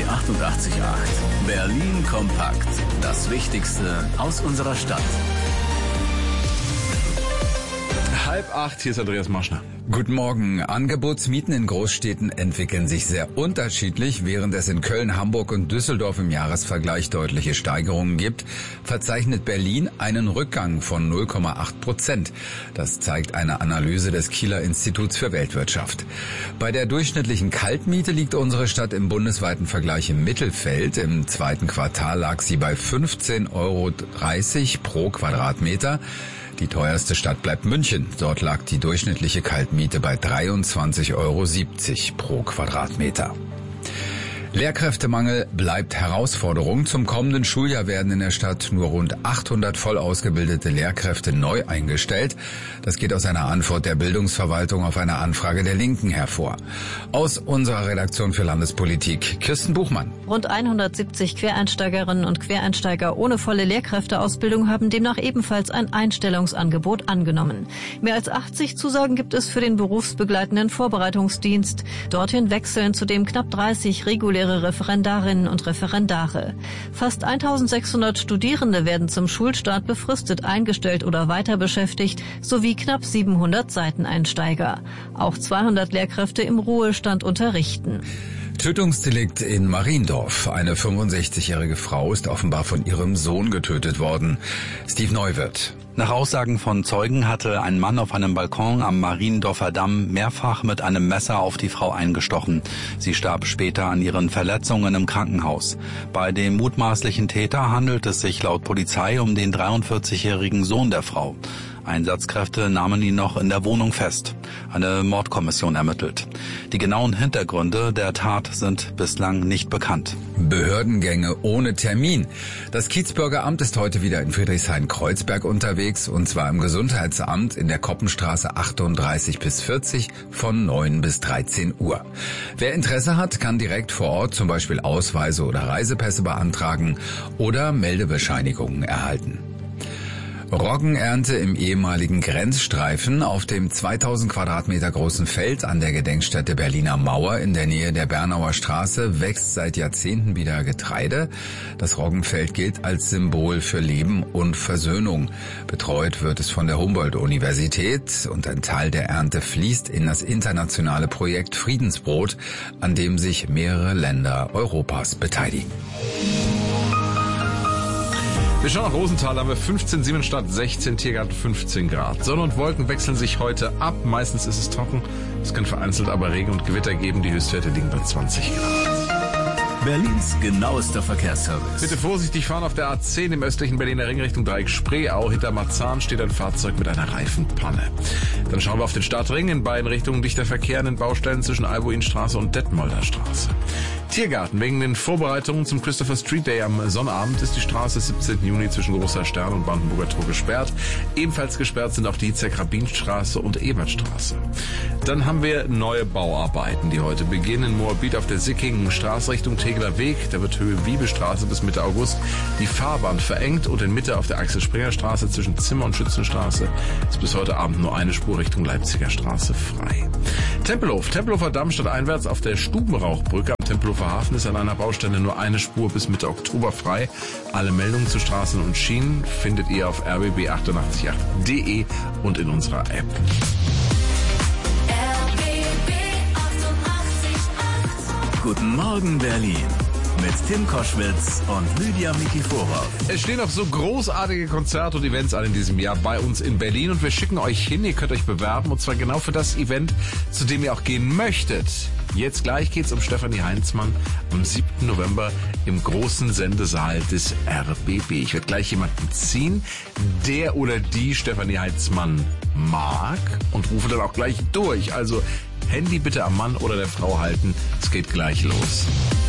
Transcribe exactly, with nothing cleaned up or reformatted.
B achtundachtzig Komma acht. Berlin kompakt. Das Wichtigste aus unserer Stadt. Halb acht, hier ist Andreas Marschner. Guten Morgen. Angebotsmieten in Großstädten entwickeln sich sehr unterschiedlich. Während es in Köln, Hamburg und Düsseldorf im Jahresvergleich deutliche Steigerungen gibt, verzeichnet Berlin einen Rückgang von null Komma acht Prozent. Das zeigt eine Analyse des Kieler Instituts für Weltwirtschaft. Bei der durchschnittlichen Kaltmiete liegt unsere Stadt im bundesweiten Vergleich im Mittelfeld. Im zweiten Quartal lag sie bei fünfzehn Euro dreißig pro Quadratmeter. Die teuerste Stadt bleibt München. Dort lag die durchschnittliche Kaltmiete bei dreiundzwanzig Euro siebzig pro Quadratmeter. Lehrkräftemangel bleibt Herausforderung. Zum kommenden Schuljahr werden in der Stadt nur rund achthundert voll ausgebildete Lehrkräfte neu eingestellt. Das geht aus einer Antwort der Bildungsverwaltung auf eine Anfrage der Linken hervor. Aus unserer Redaktion für Landespolitik, Kirsten Buchmann. Rund hundertsiebzig Quereinsteigerinnen und Quereinsteiger ohne volle Lehrkräfteausbildung haben demnach ebenfalls ein Einstellungsangebot angenommen. Mehr als achtzig Zusagen gibt es für den berufsbegleitenden Vorbereitungsdienst. Dorthin wechseln zudem knapp dreißig reguläre Referendarinnen und Referendare. Fast eintausendsechshundert Studierende werden zum Schulstart befristet eingestellt oder weiter beschäftigt, sowie knapp siebenhundert Seiteneinsteiger. Auch zweihundert Lehrkräfte im Ruhestand unterrichten. Tötungsdelikt in Mariendorf. Eine fünfundsechzigjährige Frau ist offenbar von ihrem Sohn getötet worden. Steve Neuwirth. Nach Aussagen von Zeugen hatte ein Mann auf einem Balkon am Mariendorfer Damm mehrfach mit einem Messer auf die Frau eingestochen. Sie starb später an ihren Verletzungen im Krankenhaus. Bei dem mutmaßlichen Täter handelt es sich laut Polizei um den dreiundvierzigjährigen Sohn der Frau. Einsatzkräfte nahmen ihn noch in der Wohnung fest. Eine Mordkommission ermittelt. Die genauen Hintergründe der Tat sind bislang nicht bekannt. Behördengänge ohne Termin. Das Kiezbürger Amt ist heute wieder in Friedrichshain-Kreuzberg unterwegs, und zwar im Gesundheitsamt in der Koppenstraße achtunddreißig bis vierzig von neun bis dreizehn Uhr. Wer Interesse hat, kann direkt vor Ort zum Beispiel Ausweise oder Reisepässe beantragen oder Meldebescheinigungen erhalten. Roggenernte im ehemaligen Grenzstreifen. Auf dem zweitausend Quadratmeter großen Feld an der Gedenkstätte Berliner Mauer in der Nähe der Bernauer Straße wächst seit Jahrzehnten wieder Getreide. Das Roggenfeld gilt als Symbol für Leben und Versöhnung. Betreut wird es von der Humboldt-Universität und ein Teil der Ernte fließt in das internationale Projekt Friedensbrot, an dem sich mehrere Länder Europas beteiligen. Wir schauen nach Rosenthal, haben wir fünfzehn, Siemensstadt sechzehn, Tiergarten fünfzehn Grad. Sonne und Wolken wechseln sich heute ab. Meistens ist es trocken. Es kann vereinzelt aber Regen und Gewitter geben. Die Höchstwerte liegen bei zwanzig Grad. Berlins genauester Verkehrsservice. Bitte vorsichtig fahren auf der A zehn im östlichen Berliner Ring Richtung Dreieck Spreeau. Hinter Marzahn steht ein Fahrzeug mit einer Reifenpanne. Dann schauen wir auf den Stadtring. In beiden Richtungen dichter Verkehr in den Baustellen zwischen Albuinstraße und Detmolder Straße. Tiergarten. Wegen den Vorbereitungen zum Christopher Street Day am Sonnabend ist die Straße siebzehnten Juni zwischen Großer Stern und Brandenburger Tor gesperrt. Ebenfalls gesperrt sind auch die Zerkrabinstraße und Ebertstraße. Dann haben wir neue Bauarbeiten, die heute beginnen. In Moabit auf der Sickingen Straße Richtung Tegeler Weg. Da wird Höhe Wiebestraße bis Mitte August die Fahrbahn verengt, und in Mitte auf der Axel-Springer-Straße zwischen Zimmer- und Schützenstraße ist bis heute Abend nur eine Spur Richtung Leipziger Straße frei. Tempelhof. Tempelhofer Damm stadteinwärts auf der Stubenrauchbrücke am Tempelhofer Hafen ist an einer Baustelle nur eine Spur bis Mitte Oktober frei. Alle Meldungen zu Straßen und Schienen findet ihr auf r b b achtundachtzig Komma acht punkt d e und in unserer App. Guten Morgen Berlin mit Tim Koschwitz und Lydia Mikiforov. Es stehen noch so großartige Konzerte und Events an in diesem Jahr bei uns in Berlin, und wir schicken euch hin. Ihr könnt euch bewerben, und zwar genau für das Event, zu dem ihr auch gehen möchtet. Jetzt gleich geht's um Stefanie Heinzmann am siebten November im großen Sendesaal des R B B. Ich werde gleich jemanden ziehen, der oder die Stefanie Heinzmann mag, und rufe dann auch gleich durch. Also Handy bitte am Mann oder der Frau halten. Es geht gleich los.